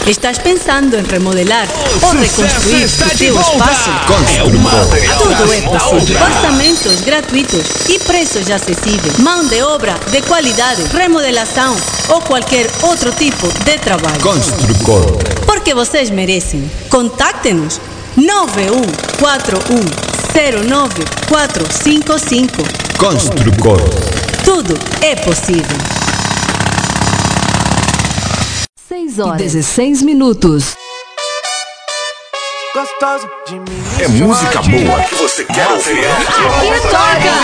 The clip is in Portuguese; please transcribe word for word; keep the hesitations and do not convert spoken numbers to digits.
Estás pensando em remodelar O ou sucesso reconstruir está o de teu volta. espaço? É o material Tudo das é possível. obras. Orçamentos gratuitos e preços acessíveis. Mão de obra de qualidade, remodelação ou qualquer outro tipo de trabalho. Construcor. Porque vocês merecem. Contacte-nos nove um quatro um zero nove quatro cinco cinco. Construcor. Tudo é possível. seis horas e dezesseis minutos. Gostoso de mim. É música boa que você quer ouvir. Aqui toca!